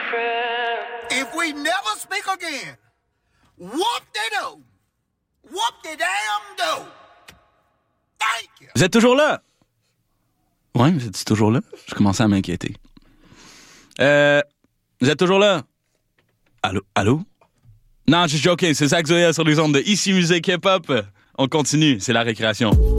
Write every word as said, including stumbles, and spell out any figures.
If we never speak again, whoop they do. Whoop the damn do. Thank you. Vous êtes toujours là? Ouais, vous êtes toujours là? Je commençais à m'inquiéter. Euh, vous êtes toujours là? Allô? Allô? Non, je suis joking. C'est Zach Zoya sur les ondes de Ici Musique Hip Hop. On continue. C'est la récréation.